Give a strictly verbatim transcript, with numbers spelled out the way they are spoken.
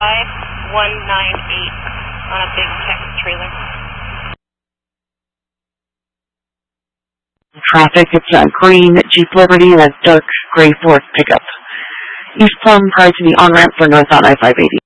five one nine eight on a big tech trailer. Traffic, it's a green Jeep Liberty and a dark gray Ford pickup. East Plum prior to the on-ramp for northbound I five eighty.